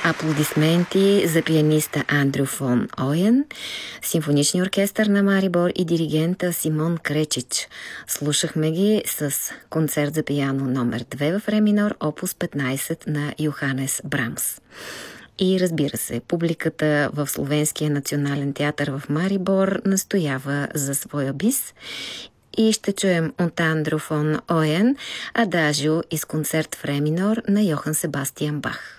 Аплодисменти за пианиста Андрю фон Ойен, симфоничния оркестър на Марибор и диригента Симон Кречич. Слушахме ги с концерт за пиано номер 2 в ре минор, опус 15 на Йоханес Брамс. И разбира се, публиката в Словенския национален театър в Марибор настоява за своя бис. И ще чуем от Андрю фон Ойен Адажио из концерт в ре минор на Йохан Себастиан Бах.